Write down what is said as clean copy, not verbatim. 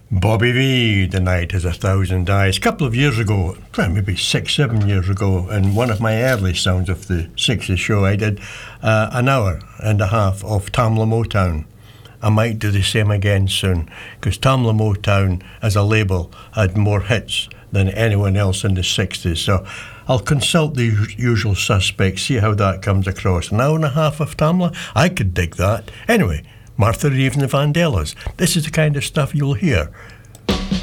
Bobby Vee, The Night Has a Thousand Eyes. A couple of years ago, well, maybe 6-7 years ago, in one of my early Sounds of the 60s show, I did an hour and a half of Tamla Motown. I might do the same again soon, because Tamla Motown as a label had more hits than anyone else in the 60s. So I'll consult the usual suspects, see how that comes across. An hour and a half of Tamla? I could dig that. Anyway, Martha Reeves and the Vandellas. This is the kind of stuff you'll hear